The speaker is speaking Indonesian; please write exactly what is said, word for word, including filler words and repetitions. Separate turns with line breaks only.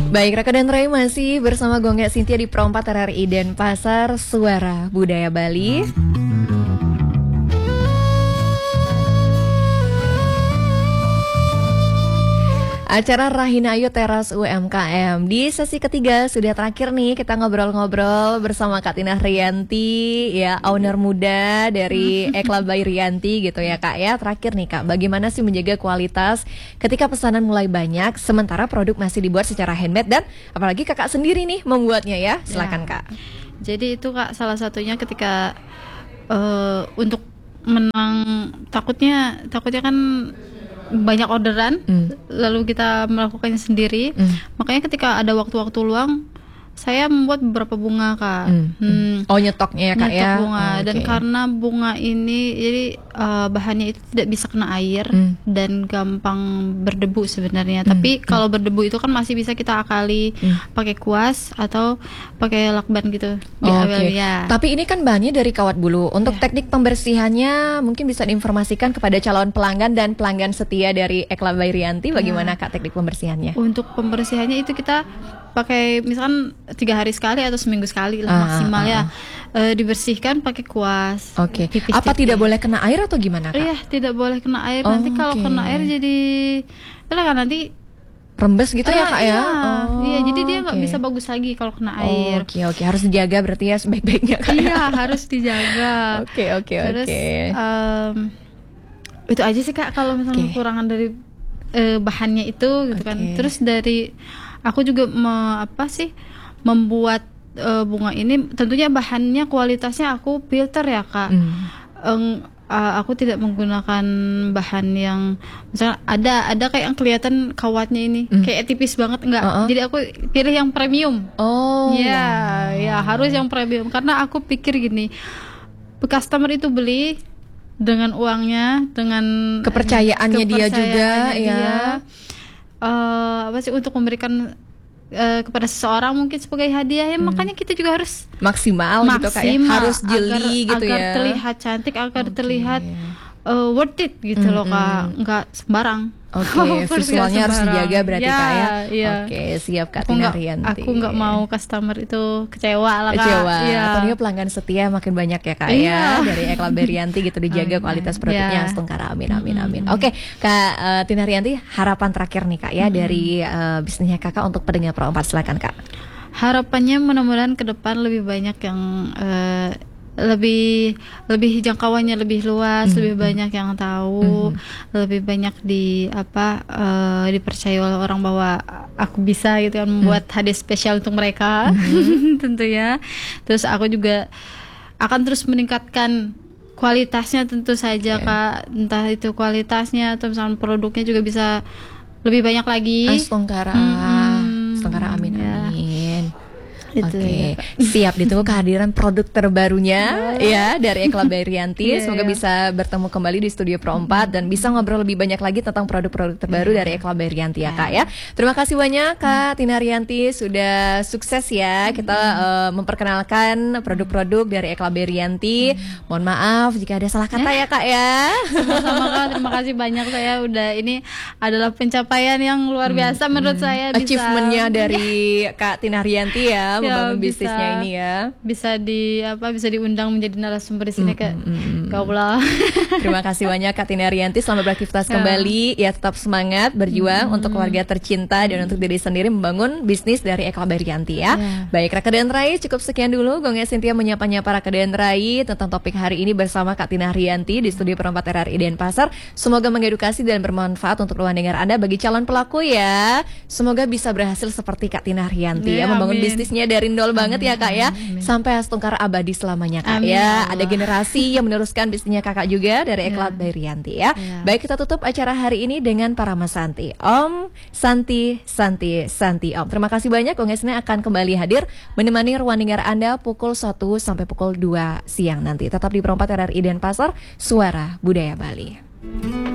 Baik, Raka dan Ray masih bersama Gongnya Cynthia di Pro empat R R I Denpasar, Suara Budaya Bali. Acara Rahinayu Teras U M K M di sesi ketiga sudah terakhir nih, kita ngobrol-ngobrol bersama Kak Tina Rianti, ya owner muda dari Ekla by Rianti gitu ya Kak ya. Terakhir nih Kak, bagaimana sih menjaga kualitas ketika pesanan mulai banyak sementara produk masih dibuat secara handmade, dan apalagi Kakak sendiri nih membuatnya ya. Silakan ya. Kak.
Jadi itu Kak salah satunya ketika uh, untuk menang, takutnya takutnya kan banyak orderan, mm. lalu kita melakukannya sendiri. Mm. Makanya ketika ada waktu-waktu luang, saya membuat beberapa bunga Kak. Mm. Hmm.
Oh, nyetoknya ya Kak
nyetok
ya.
bunga.
Oh,
dan
okay.
karena bunga ini jadi uh, bahannya itu tidak bisa kena air, mm. dan gampang berdebu sebenarnya. Mm. Tapi mm. kalau berdebu itu kan masih bisa kita akali mm. pakai kuas atau pakai lakban gitu.
Oh, Oke. Okay.
Ya.
Tapi ini kan bahannya dari kawat bulu. Untuk ya. teknik pembersihannya mungkin bisa diinformasikan kepada calon pelanggan dan pelanggan setia dari Ekla by Rianti. Bagaimana ya. Kak teknik pembersihannya? Untuk
pembersihannya itu kita pakai misalkan tiga hari sekali atau seminggu sekali lah ah, maksimal ah, ya. Uh, dibersihkan pakai kuas.
Oke. Okay. Apa tidak boleh kena air atau gimana Kak?
Iya, tidak boleh kena air. Oh, nanti kalau okay. kena air jadi lah kan nanti
rembes gitu uh, ya Kak
iya.
ya.
Oh, iya, jadi dia nggak okay. bisa bagus lagi kalau kena air.
Oke okay, oke okay. Harus dijaga berarti ya sebaik-baiknya Kak.
Iya, harus dijaga.
Oke oke oke.
Um, itu aja sih Kak kalau misalnya okay. kekurangan dari uh, bahannya itu gitu okay. kan. Terus dari aku juga me, apa sih membuat uh, bunga ini tentunya bahannya kualitasnya aku filter ya Kak. Mm. Um, uh, aku tidak menggunakan bahan yang misalnya ada ada kayak yang kelihatan kawatnya ini mm. kayak tipis banget enggak. Uh-uh. Jadi aku pilih yang premium.
Oh.
Ya, wow. ya harus yang premium karena aku pikir gini, customer itu beli dengan uangnya, dengan
kepercayaannya, kepercayaannya dia juga
dia,
ya.
Uh, apa sih untuk memberikan uh, kepada seseorang mungkin sebagai hadiah ya, hmm. makanya kita juga harus
maksimal, maksimal gitu kayak harus jeli
agar,
gitu
agar
ya,
agar terlihat cantik, agar okay. terlihat uh, worth it gitu mm-hmm. loh Kak, nggak sembarang.
Oke, okay, visualnya harus dijaga berarti
ya,
Kak ya.
Iya.
Oke, okay, siap Kak
aku
Tina
gak,
Rianti.
Aku nggak mau customer itu kecewa lah Kak.
Kecewa.
Ya.
Tentunya pelanggan setia makin banyak ya Kak
iya.
ya. Dari Ekla by Rianti gitu dijaga oh, kualitas produknya ya. Setengkara. Amin amin amin. Hmm. Oke, okay, Kak uh, Tina Rianti, harapan terakhir nih Kak ya hmm. dari uh, bisnisnya Kakak untuk pendengar Pro empat, silakan Kak.
Harapannya mudah-mudahan ke depan lebih banyak yang uh, lebih lebih jangkauannya lebih luas, mm-hmm. lebih banyak yang tahu, mm-hmm. lebih banyak di apa uh, dipercaya oleh orang bahwa aku bisa gitu kan membuat mm-hmm. hadiah spesial untuk mereka, mm-hmm. tentunya. Terus aku juga akan terus meningkatkan kualitasnya tentu saja okay. Kak, entah itu kualitasnya atau misalnya produknya juga bisa lebih banyak lagi.
Astongkara, mm-hmm. Astongkara, amin ya. amin. Oke, okay. Siap ditunggu kehadiran produk terbarunya ya dari Ekla by Rianti. Yeah, Semoga yeah. bisa bertemu kembali di studio Pro empat dan bisa ngobrol lebih banyak lagi tentang produk-produk terbaru yeah. dari Ekla by Rianti ya Kak ya. Terima kasih banyak Kak Tina Rianti, sudah sukses ya kita uh, memperkenalkan produk-produk dari Ekla by Rianti. Mohon maaf jika ada salah kata ya Kak ya.
Sama-sama Kak, terima kasih banyak, saya udah ini adalah pencapaian yang luar biasa hmm. menurut saya. Bisa
achievementnya dari Kak Tina Rianti ya. Membangun ya, bisnisnya ini ya.
Bisa di apa bisa diundang menjadi narasumber di sini mm, Kak. Mm, mm. Gaulah.
Terima kasih banyak Kak Tina Rianti, selamat beraktivitas ya. kembali. Ya tetap semangat berjuang mm, untuk keluarga tercinta mm. dan untuk diri sendiri membangun bisnis dari Ekla by Rianti ya. ya. Baik Raka dan Rai, cukup sekian dulu Gongnya Cynthia menyapa-nyapa Raka dan Rai tentang topik hari ini bersama Kak Tina Rianti di studio Pro empat R R I Denpasar. Semoga mengedukasi dan bermanfaat untuk ruang dengar Anda bagi calon pelaku ya. Semoga bisa berhasil seperti Kak Tina Rianti ya, ya membangun amin. bisnisnya dari nol banget amin, ya Kak ya amin. sampai Astongkara abadi selamanya Kak amin, ya. Allah. Ada generasi yang meneruskan bisnisnya Kakak juga dari Ekla by Rianti ya. ya. Baik, kita tutup acara hari ini dengan Parama Santi. Om Santi Santi Santi Om. Terima kasih banyak. Gongnya akan kembali hadir menemani ruang dengar Anda pukul satu sampai pukul dua siang nanti. Tetap di Pro empat R R I Denpasar, Suara Budaya Bali.